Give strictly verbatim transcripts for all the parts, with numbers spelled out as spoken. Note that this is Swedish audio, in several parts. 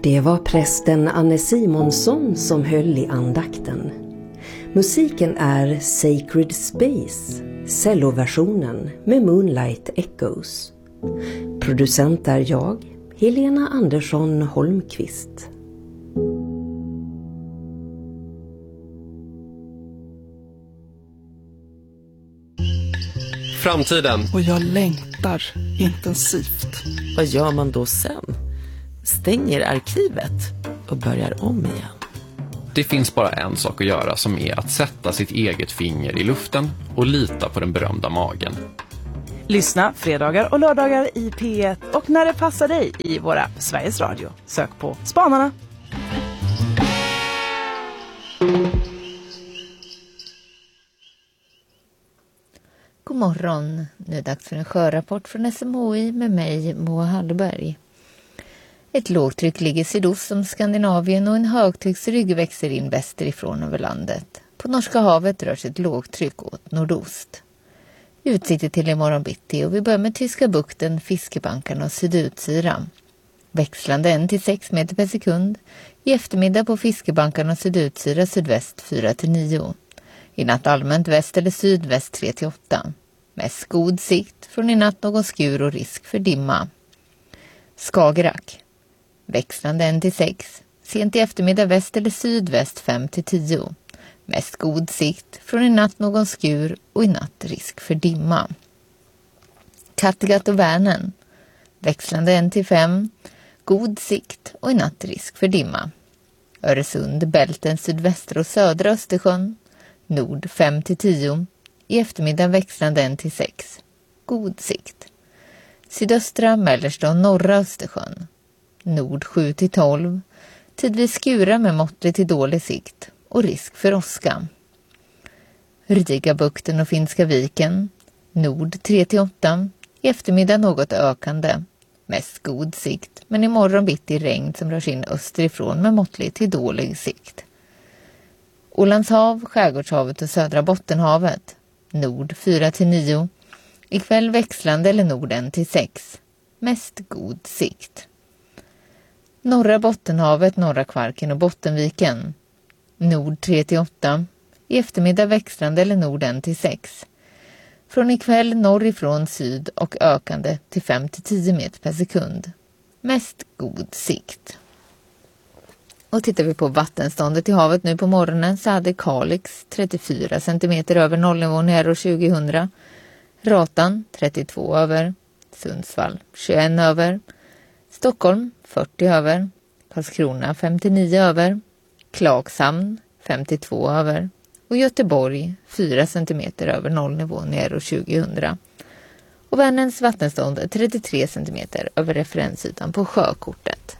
Det var prästen Anne Simonsson som höll i andakten. Musiken är Sacred Space, celloversionen med Moonlight Echoes. Producent är jag, Helena Andersson Holmqvist. Framtiden. Och jag längtar intensivt. Vad gör man då sen? Stänger arkivet och börjar om igen. Det finns bara en sak att göra, som är att sätta sitt eget finger i luften och lita på den berömda magen. Lyssna fredagar och lördagar i P ett och när det passar dig i våra Sveriges Radio. Sök på Spanarna. God morgon. Nu är det dags för en sjörapport från S M H I med mig, Moa Hallberg. Ett lågtryck ligger sydost om Skandinavien och en högtrycksrygg växer in västerifrån över landet. På Norska havet rör sig ett lågtryck åt nordost. Utsikter till imorgon bitti och vi börjar med Tyska bukten, Fiskebankarna och Sydutsyra. Växlande en till sex meter per sekund. I eftermiddag på Fiskebankarna och Sydutsyra sydväst fyra till nio. I natt allmänt väst eller sydväst tre till åtta. Mest god sikt, från i natt någon skur och risk för dimma. Skagerrak. Växlande en till sex. Sent i eftermiddag väst eller sydväst fem till tio. Mest god sikt, från i natt någon skur och i natt risk för dimma. Kattegatt och Vänern. Växlande en till fem. God sikt och i natt risk för dimma. Öresund, Bälten, sydvästra och södra Östersjön. Nord fem till tio. I eftermiddag växlande en till sex. God sikt. Sydöstra, mellersta och norra Östersjön. Nord sju till tolv. Tidvis skura med måttlig till dålig sikt och risk för åska. Rigabukten och Finska viken. Nord tre till åtta. I eftermiddag något ökande. Mest god sikt, men imorgon bitti regn som rör sig in österifrån med måttlig till dålig sikt. Ålandshav, Skärgårdshavet och södra Bottenhavet. Nord fyra till nio. Ikväll växlande eller nord en till sex. Mest god sikt. Norra Bottenhavet, norra Kvarken och Bottenviken. Nord tre till åtta. I eftermiddag växlande eller nord en till sex. Från ikväll norrifrån syd och ökande till fem till tio meter per sekund. Mest god sikt. Och tittar vi på vattenståndet i havet nu på morgonen så hade Kalix trettiofyra centimeter över nollnivån här år tjugohundra. Ratan trettiotvå över. Sundsvall tjugoett över. Stockholm fyrtio över. Karlskrona femtionio över. Klagshamn femtiotvå över. Och Göteborg fyra centimeter över nollnivån ner år tjugohundra. Och Vänerns vattenstånd är trettiotre centimeter över referensytan på sjökortet.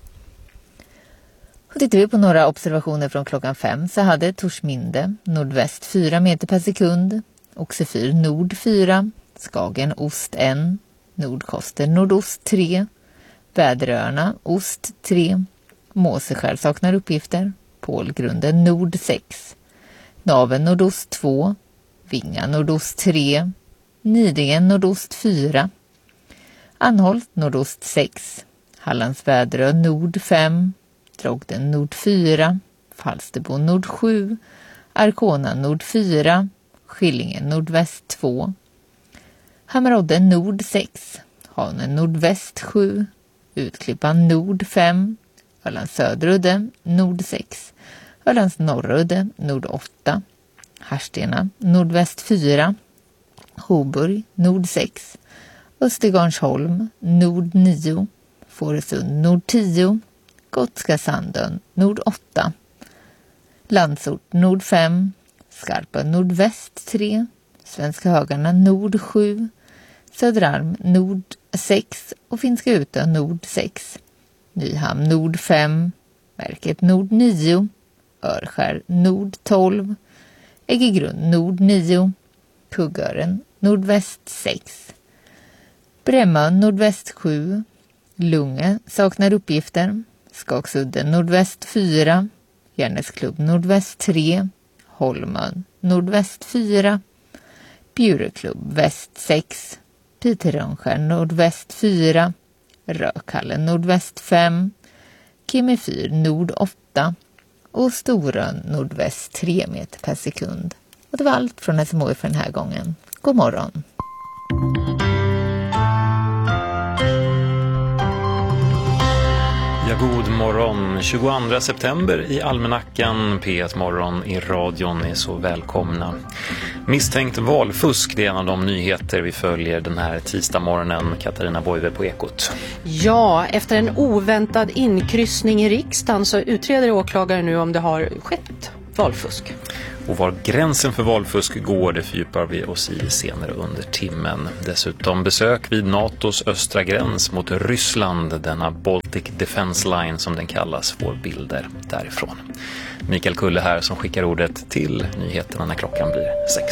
Och tittar vi på några observationer från klockan fem så hade Torsminde nordväst fyra meter per sekund. Oxefyr nord fyra. Skagen ost ett. Nordkoster nordost tre. Väderöarna ost tre. Måseskär saknar uppgifter. Pålgrunden nord sex. Naven nordost två. Vinga nordost tre. Nidingen nordost fyra. Anholt nordost sex. Hallands Väderö nord fem. Drogden nord fyra. Falsterbo nord sju. Arkona nord fyra. Skillingen nordväst två. Hammerodde nord sex. Hanen nordväst sju. Utklippan nord fem. Ölands Söderudde nord sex. Ölands Norrudde nord åtta. Harstena nordväst fyra. Hoburg nord sex. Östergarnsholm nord nio. Fårösund nord tio. Gotska Sandön nord åtta. Landsort nord fem. Skarpa nordväst tre. Svenska Högarna nord sju. Söderarm nord sex och Finska Utö nord sex. Nyhamn nord fem. Verket nord nio. Örskär nord tolv. Äggegrund nord nio. Kuggören nordväst sex. Brämmön nordväst sju. Lunge saknar uppgifter. Skaksudden nordväst fyra. Järnäsklubb nordväst tre. Holmön nordväst fyra. Bjureklubb väst sex. Piterönskär nordväst fyra. Rökallen nordväst fem. Kimmifyr nord åtta och Storön nordväst tre meter per sekund. Och det var allt från S M H I för den här gången. God morgon! Ja, god morgon. tjugoandra september i almanackan, P ett morgon i radion är så välkomna. Misstänkt valfusk, det är en av de nyheter vi följer den här tisdag morgonen. Katarina Boive på Ekot. Ja, efter en oväntad inkryssning i riksdagen så utreder åklagaren nu om det har skett valfusk. Och var gränsen för valfusk går, det fördjupar vi oss i senare under timmen. Dessutom besök vid NATOs östra gräns mot Ryssland, denna Baltic Defense Line som den kallas, får bilder därifrån. Mikael Kulle här som skickar ordet till nyheterna när klockan blir sex.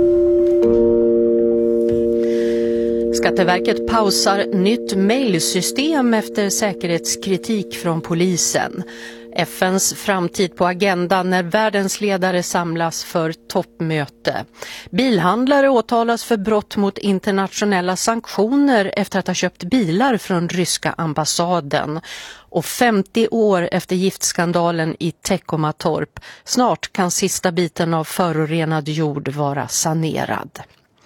Skatteverket pausar nytt mejlsystem efter säkerhetskritik från polisen. F N:s framtid på agendan när världens ledare samlas för toppmöte. Bilhandlare åtalas för brott mot internationella sanktioner efter att ha köpt bilar från ryska ambassaden. Och femtio år efter giftskandalen i Teckomatorp. Snart kan sista biten av förorenad jord vara sanerad.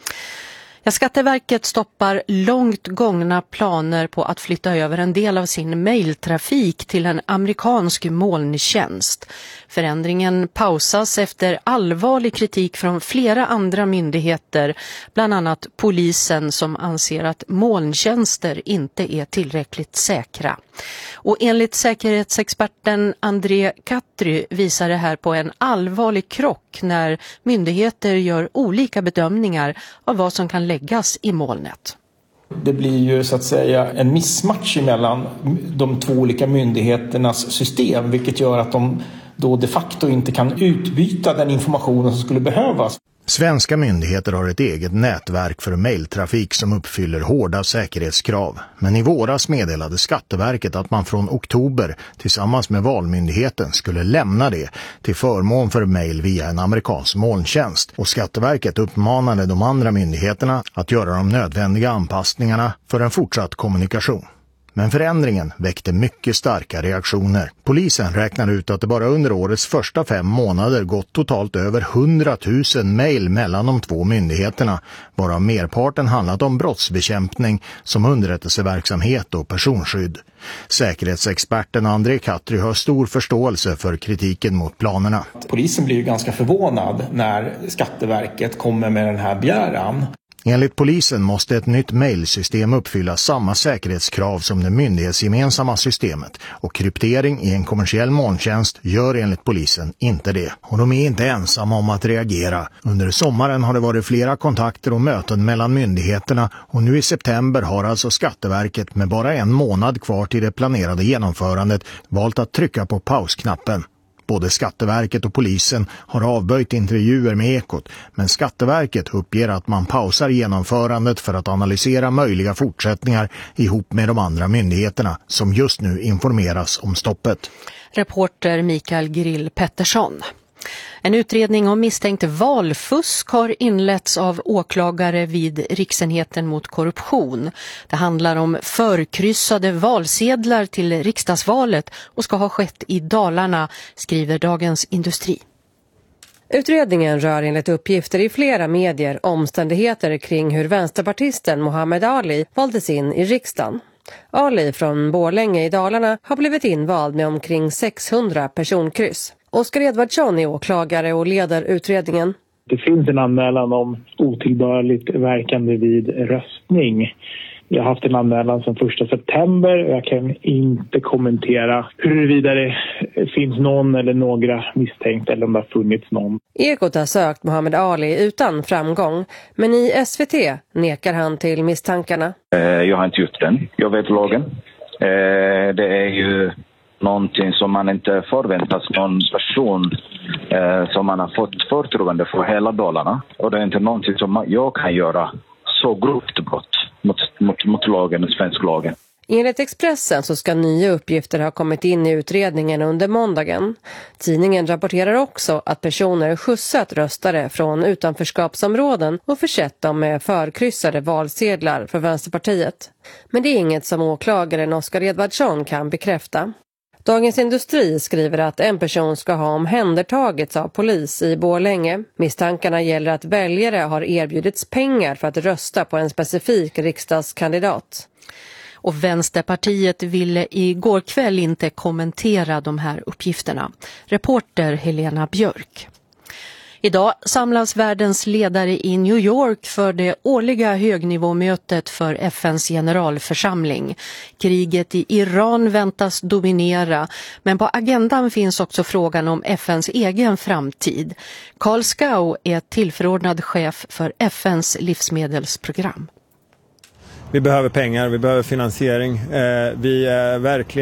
Ja, Skatteverket stoppar långt gångna planer på att flytta över en del av sin mejltrafik till en amerikansk molntjänst. Förändringen pausas efter allvarlig kritik från flera andra myndigheter, bland annat polisen som anser att molntjänster inte är tillräckligt säkra. Och enligt säkerhetsexperten André Katry visar det här på en allvarlig krock när myndigheter gör olika bedömningar av vad som kan läggas i molnet. Det blir ju så att säga en missmatch mellan de två olika myndigheternas system, vilket gör att de då de facto inte kan utbyta den information som skulle behövas. Svenska myndigheter har ett eget nätverk för mejltrafik som uppfyller hårda säkerhetskrav. Men i våras meddelade Skatteverket att man från oktober tillsammans med Valmyndigheten skulle lämna det till förmån för mejl via en amerikansk molntjänst. Och Skatteverket uppmanade de andra myndigheterna att göra de nödvändiga anpassningarna för en fortsatt kommunikation. Men förändringen väckte mycket starka reaktioner. Polisen räknar ut att det bara under årets första fem månader gått totalt över hundratusen mejl mellan de två myndigheterna, varav merparten handlat om brottsbekämpning som underrättelseverksamhet och personskydd. Säkerhetsexperten André Katry har stor förståelse för kritiken mot planerna. Polisen blir ju ganska förvånad när Skatteverket kommer med den här begäran. Enligt polisen måste ett nytt mejlsystem uppfylla samma säkerhetskrav som det myndighetsgemensamma systemet, och kryptering i en kommersiell molntjänst gör enligt polisen inte det. Och de är inte ensamma om att reagera. Under sommaren har det varit flera kontakter och möten mellan myndigheterna, och nu i september har alltså Skatteverket med bara en månad kvar till det planerade genomförandet valt att trycka på pausknappen. Både Skatteverket och polisen har avböjt intervjuer med Ekot, men Skatteverket uppger att man pausar genomförandet för att analysera möjliga fortsättningar ihop med de andra myndigheterna som just nu informeras om stoppet. Reporter Mikael Grill Pettersson. En utredning om misstänkt valfusk har inletts av åklagare vid Riksenheten mot korruption. Det handlar om förkryssade valsedlar till riksdagsvalet och ska ha skett i Dalarna, skriver Dagens Industri. Utredningen rör enligt uppgifter i flera medier omständigheter kring hur vänsterpartisten Muhammad Ali valdes in i riksdagen. Ali från Borlänge i Dalarna har blivit invald med omkring sexhundra personkryss. Oskar Edvardsson är åklagare och leder utredningen. Det finns en anmälan om otillbörligt verkande vid röstning. Jag har haft en anmälan sedan första september och jag kan inte kommentera huruvida det finns någon eller några misstänkta eller om det har funnits någon. Ekot har sökt Muhammad Ali utan framgång, men i S V T nekar han till misstankarna. Jag har inte gjort den. Jag vet lagen. Det är ju någonting som man inte förväntas någon person eh, som man har fått förtroende för hela Dalarna. Och det är inte någonting som jag kan göra så grovt brott mot, mot, mot lagen och svensk lagen. Enligt Expressen så ska nya uppgifter ha kommit in i utredningen under måndagen. Tidningen rapporterar också att personer skjutsat röstare från utanförskapsområden och försett dem med förkryssade valsedlar för Vänsterpartiet. Men det är inget som åklagaren Oskar Edvardsson kan bekräfta. Dagens Industri skriver att en person ska ha omhändertagits av polis i Borlänge. Misstankarna gäller att väljare har erbjudits pengar för att rösta på en specifik riksdagskandidat. Och Vänsterpartiet ville igår kväll inte kommentera de här uppgifterna. Reporter Helena Björk. Idag samlas världens ledare i New York för det årliga högnivåmötet för F N:s generalförsamling. Kriget i Iran väntas dominera, men på agendan finns också frågan om F N:s egen framtid. Carl Skau är tillförordnad chef för F N:s livsmedelsprogram. Vi behöver pengar, vi behöver finansiering. Eh, vi är verkligen